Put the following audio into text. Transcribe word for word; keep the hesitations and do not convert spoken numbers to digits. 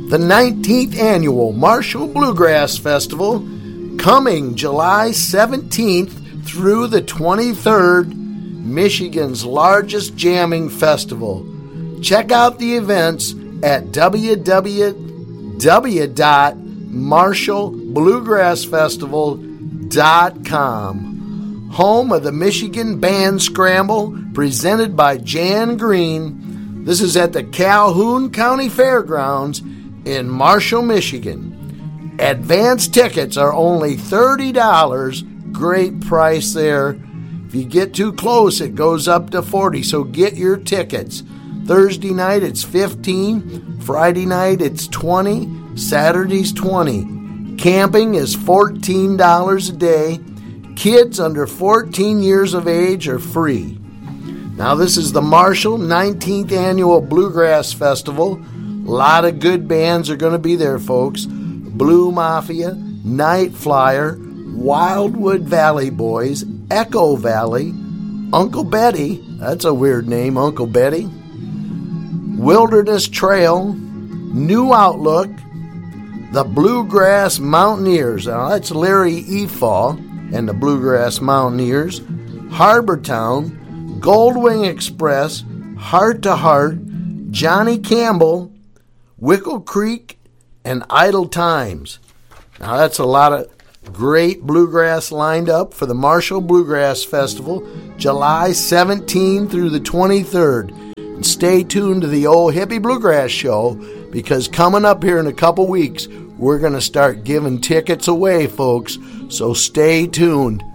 The nineteenth Annual Marshall Bluegrass Festival, coming July seventeenth through the twenty-third, Michigan's largest jamming festival. Check out the events at w w w dot marshall bluegrass festival dot com. Home of the Michigan Band Scramble, presented by Jan Green. This is at the Calhoun County Fairgrounds in Marshall, Michigan. Advance tickets are only thirty dollars. Great price there. If you get too close, it goes up to forty dollars, so get your tickets. Thursday night, it's fifteen dollars. Friday night, it's twenty dollars. Saturday's twenty dollars. Camping is fourteen dollars a day. Kids under fourteen years of age are free. Now, this is the Marshall nineteenth Annual Bluegrass Festival. A lot of good bands are going to be there, folks. Blue Mafia, Night Flyer, Wildwood Valley Boys, Echo Valley, Uncle Betty, that's a weird name, Uncle Betty, Wilderness Trail, New Outlook, the Bluegrass Mountaineers. Now, that's Larry Efaw and the Bluegrass Mountaineers, Harbortown, Goldwing Express, Heart to Heart, Johnny Campbell, Wickle Creek, and Idle Times. Now, that's a lot of great bluegrass lined up for the Marshall Bluegrass Festival, July seventeenth through the twenty-third. And stay tuned to the Old Hippie Bluegrass Show, because coming up here in a couple weeks, we're going to start giving tickets away, folks. So stay tuned.